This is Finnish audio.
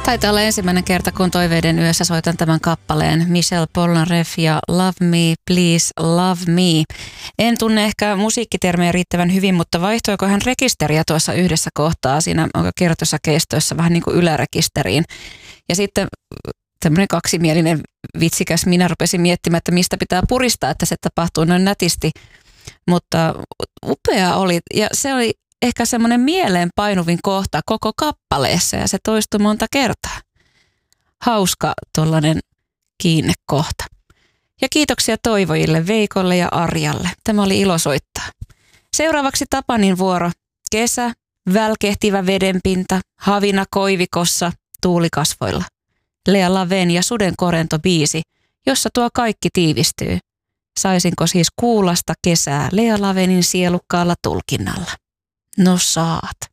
Taitaa olla ensimmäinen kerta, kun Toiveiden yössä soitan tämän kappaleen. Michel Polnareff ja Love Me, Please Love Me. En tunne ehkä musiikkitermejä riittävän hyvin, mutta vaihtoiko hän rekisteriä tuossa yhdessä kohtaa siinä kertoissa kestoissa vähän niin kuin ylärekisteriin. Ja sitten tämmöinen kaksimielinen vitsikäs minä rupesin miettimään, että mistä pitää puristaa, että se tapahtuu noin nätisti. Mutta upea oli ja se oli ehkä semmoinen mieleen painuvin kohta koko kappaleessa ja se toistui monta kertaa. Hauska tollainen kiinnekohta. Ja kiitoksia toivojille Veikolle ja Arjalle. Tämä oli ilo soittaa. Seuraavaksi Tapanin vuoro. Kesä, välkehtivä vedenpinta, havina koivikossa, tuulikasvoilla. Lea Laven ja Sudenkorento biisi, jossa tuo kaikki tiivistyy. Saisinko siis kuulasta kesää Lea Lavenin sielukkaalla tulkinnalla? No saat.